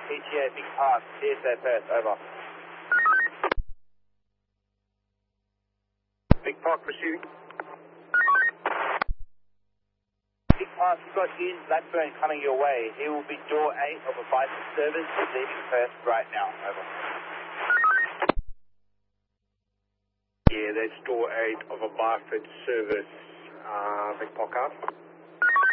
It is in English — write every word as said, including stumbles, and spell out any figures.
E T A Big Park, C S A Perth, over. Big Park pursuing. Big Park, you've got Ian Blackburn coming your way. He will be door eight of a Bison service leaving Perth right now, over. Yeah, that's door eight of a Barford service. Uh, Big Park out.